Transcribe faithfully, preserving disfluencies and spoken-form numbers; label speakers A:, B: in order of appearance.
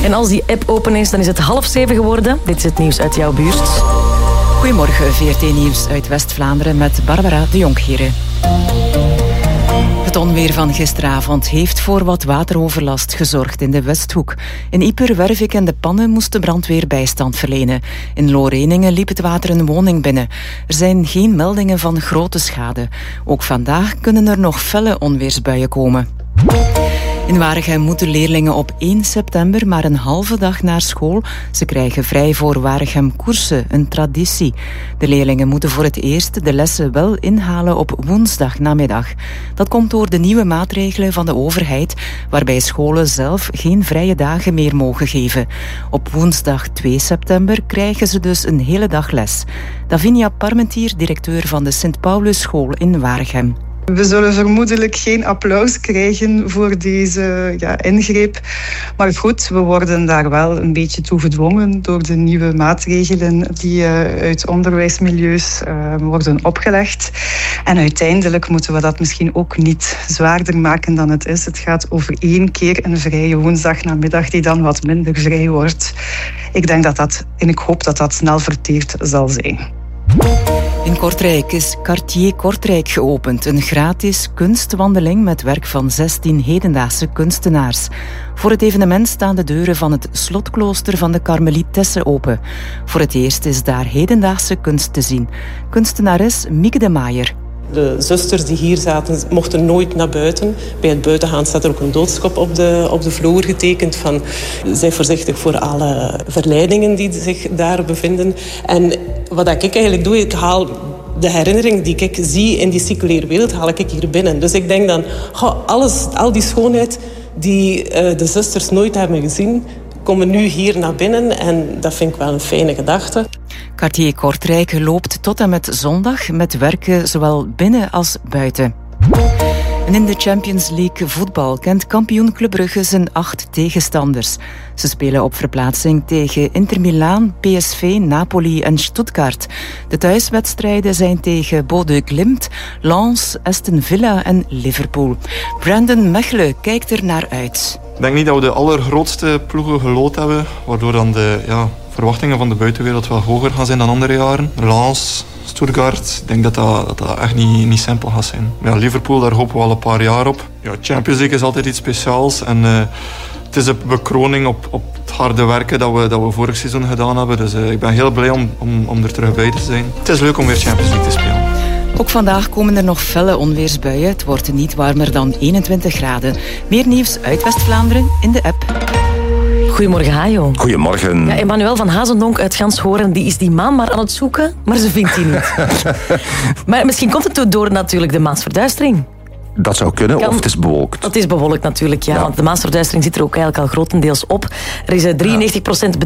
A: En als die app open is, dan is het half zeven geworden. Dit is het nieuws uit jouw buurt.
B: Goedemorgen, V R T-nieuws uit West-Vlaanderen met Barbara de Jongheren. Het onweer van gisteravond heeft voor wat wateroverlast gezorgd in de Westhoek. In Ieper, Wervik en De Pannen moest de brandweer bijstand verlenen. In Looreningen liep het water een woning binnen. Er zijn geen meldingen van grote schade. Ook vandaag kunnen er nog felle onweersbuien komen. In Waregem moeten leerlingen op één september maar een halve dag naar school. Ze krijgen vrij voor Waregem koersen, een traditie. De leerlingen moeten voor het eerst de lessen wel inhalen op woensdagnamiddag. Dat komt door de nieuwe maatregelen van de overheid, waarbij scholen zelf geen vrije dagen meer mogen geven. Op woensdag twee september krijgen ze dus een hele dag les. Davinia Parmentier, directeur van de Sint-Paulus School in Waregem.
C: We zullen vermoedelijk geen applaus krijgen voor deze ja, ingreep. Maar goed, we worden daar wel een beetje toe gedwongen door de nieuwe maatregelen die uh, uit onderwijsmilieus uh, worden opgelegd. En uiteindelijk moeten we dat misschien ook niet zwaarder maken dan het is. Het gaat over één keer een vrije woensdagnamiddag die dan wat minder vrij wordt. Ik denk dat dat, en ik hoop dat dat snel verteerd zal zijn.
B: In Kortrijk is Cartier Kortrijk geopend. Een gratis kunstwandeling met werk van zestien hedendaagse kunstenaars. Voor het evenement staan de deuren van het slotklooster van de Karmelitessen open. Voor het eerst is daar hedendaagse kunst te zien. Kunstenares Mieke de Maier.
D: De zusters die hier zaten, mochten nooit naar buiten. Bij het buitengaan staat er ook een doodskop op de, op de vloer getekend van zij voorzichtig voor alle verleidingen die zich daar bevinden. En wat ik eigenlijk doe, ik haal de herinnering die ik zie in die circulaire wereld, haal ik hier binnen. Dus ik denk dan, goh, alles, al die schoonheid die uh, de zusters nooit hebben gezien, komen nu hier naar binnen en dat vind ik wel een fijne gedachte.
B: Cartier Kortrijk loopt tot en met zondag met werken zowel binnen als buiten. En in de Champions League voetbal kent kampioen Club Brugge zijn acht tegenstanders. Ze spelen op verplaatsing tegen Inter Milaan, P S V, Napoli en Stuttgart. De thuiswedstrijden zijn tegen Bodø Glimt, Lens, Aston Villa en Liverpool. Brandon Mechelen kijkt er naar uit.
E: Ik denk niet dat we de allergrootste ploegen gelood hebben, waardoor dan de ja, verwachtingen van de buitenwereld wel hoger gaan zijn dan andere jaren. Lens, Stuttgart, ik denk dat dat, dat, dat echt niet, niet simpel gaat zijn. Ja, Liverpool, daar hopen we al een paar jaar op. Ja, Champions League is altijd iets speciaals en uh, het is een bekroning op, op het harde werken dat we, dat we vorig seizoen gedaan hebben. Dus uh, ik ben heel blij om, om, om er terug bij te zijn. Het is leuk om weer Champions League te spelen.
B: Ook vandaag komen er nog felle onweersbuien. Het wordt niet warmer dan eenentwintig graden. Meer nieuws uit West-Vlaanderen in de app.
A: Goedemorgen, Hajo.
F: Goedemorgen.
A: Ja, Emmanuel van Hazendonk uit Ganshoren, die is die maan maar aan het zoeken, maar ze vindt die niet. Maar misschien komt het door natuurlijk de maansverduistering.
F: Dat zou kunnen, kan, of het is bewolkt.
A: Het is bewolkt natuurlijk, ja, ja. Want de maansverduistering zit er ook eigenlijk al grotendeels op. Er is drieënnegentig procent